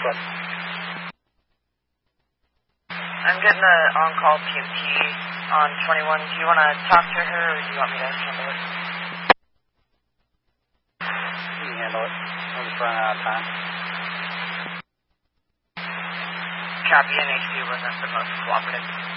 I'm getting an on-call PMT on 21. Do you want to talk to her, or do you want me to handle it? You can handle it. I'm just running out of time. Copy, NHP wasn't the most cooperative.